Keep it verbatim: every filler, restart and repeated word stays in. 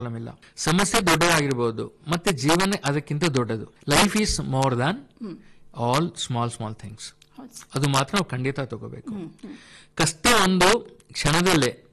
ಇಲ್ಲ. ಸಮಸ್ಯೆ ದೊಡ್ಡದಾಗಿರ್ಬೋದು, ಮತ್ತೆ ಜೀವನ ಅದಕ್ಕಿಂತ ದೊಡ್ಡದು. Life is more than all small small things. ಅದು ಮಾತ್ರ ನಾವು ಖಂಡಿತ ತಗೋಬೇಕು. ಕಷ್ಟ ಒಂದು ಕ್ಷಣದಲ್ಲೇ